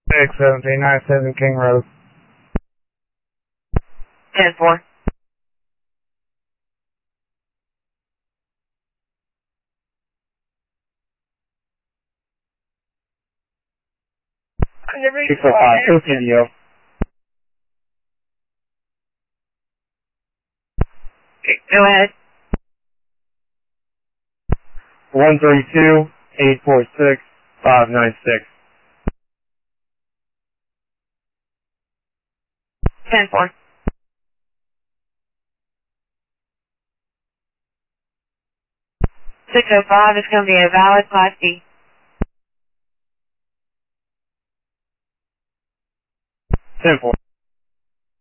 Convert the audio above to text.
61797 King Road. 10-4. I never 605 Indio. Go ahead. 132-846-596. 10-4. 605 is going to be a valid Class D. 10-4.